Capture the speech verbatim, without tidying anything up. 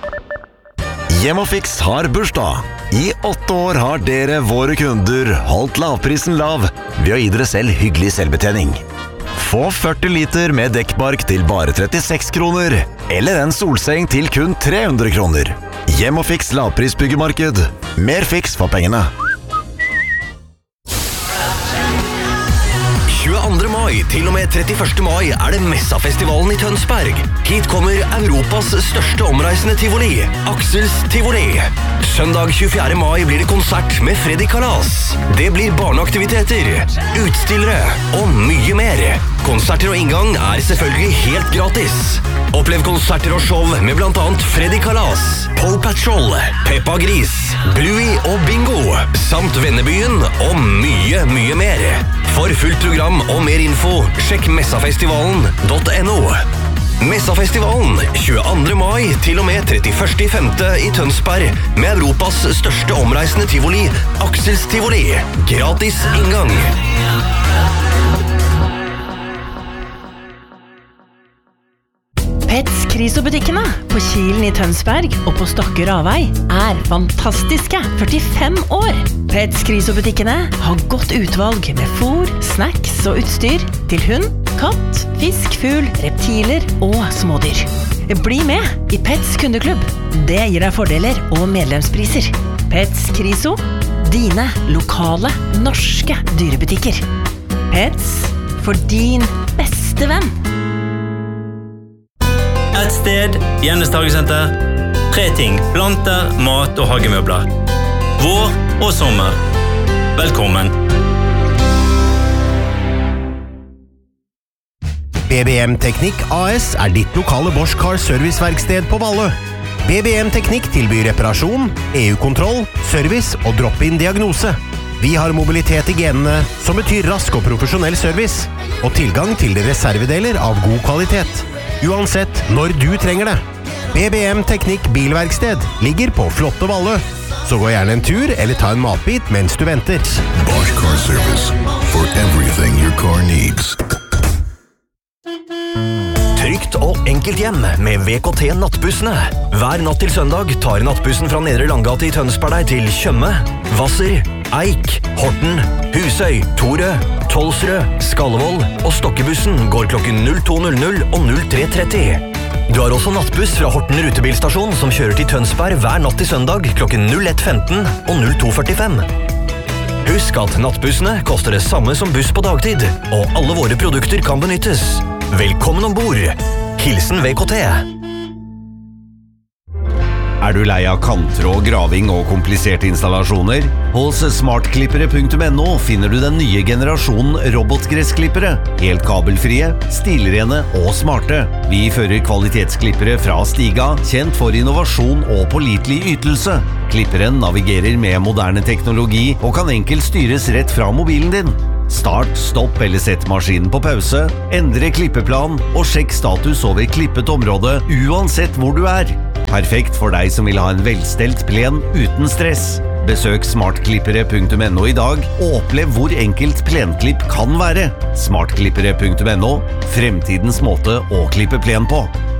Hjemmefix har bursdag. I åtte år har dere, våre kunder, holdt lavprisen lav ved å gi dere selv hyggelig selvbetjening. Få førti liter med dekkbark til bare trettiseks kroner, eller en solseng til kun tre hundre kroner. Hjemmefix lavprisbyggemarked. Mer fiks for pengene. tjueandre mai til og med trettiførste mai er det Messafestivalen i Tønsberg. Hit kommer Europas største omreisende tivoli, Axels Tivoli. Søndag tjuefjerde mai blir det konsert med Freddy Kalas. Det blir barneaktiviteter, utstillere og mye mer. Konserter og inngang er selvfølgelig helt gratis. Opplev konserter og show med blant annet Freddy Kalas, Paw Patrol, Peppa Gris, Bluey og Bingo, samt Vennebyen og mye, mye mer. For fullt program og mer info, sjekk messafestivalen punktum no. Messafestivalen tjueandre mai til og med trettiførste femte i Tønsberg med Europas største omreisende tivoli, Axels Tivoli. Gratis inngang. Pets Kriso-butikkene på Kilen i Tønsberg og på Stokke Ravei er fantastiske førtifem år. Pets Kriso-butikkene har godt utvalg med fôr, snacks og utstyr til hund, katt, fisk, fugl, reptiler og smådyr. Bli med i Pets kundeklubb. Det gir deg fordeler og medlemspriser. Pets Kriso, dine lokale norske dyrebutikker. Pets for din beste venn. Et sted, Jennes Hagesenter. Tre ting, planter, mat og hagemøbler. Vår og sommer. Velkommen. B B M Teknikk A S er ditt lokale Bosch Car Serviceverksted på Valle. B B M Teknikk tilbyr reparasjon, E U-kontroll, service og drop-in diagnose. Vi har mobilitet i genene, som betyr rask og profesjonell service, og tilgang til reservedeler av god kvalitet. Uansett når du trenger det. B B M Teknikk Bilverksted ligger på flotte Valle. Så gå gjerne en tur eller ta en matbit mens du venter. Bosch Car Service. For everything your car needs. Trygt og enkelt hjem med V K T nattbussene. Hver natt til søndag tar nattbussen fra Nedre Langgate i Tønsberg deg til Tjøme, Hvasser, Eik, Horten, Husøy, Torø, Tolsrød, Skallevold og Stokkebussen går klokken null to null null og null tre tretti. Du har også nattbuss fra Horten rutebilstasjon som kjører til Tønsberg hver natt til søndag klokken null ett femten og null to førtifem. Husk at nattbussene koster det samme som buss på dagtid, og alle våre produkter kan benyttes. Velkommen ombord. Hilsen V K T. Er du lei av kanttråd, graving og kompliserte installasjoner? Hos smartklippere punktum no finner du den nye generasjonen robotgressklippere. Helt kabelfrie, stilrene og smarte. Vi fører kvalitetsklippere fra Stiga, kjent for innovasjon og pålitelig ytelse. Klipperen navigerer med moderne teknologi og kan enkelt styres rett fra mobilen din. Start, stopp eller sett maskinen på pause, endre klippeplan og sjekk status over klippet område uansett hvor du er. Perfekt for deg som vil ha en velstelt plen uten stress. Besøk smartklippere punktum no i dag og opplev hvor enkelt plenklipp kan være. smartklippere punktum no, fremtidens måte å klippe plen på.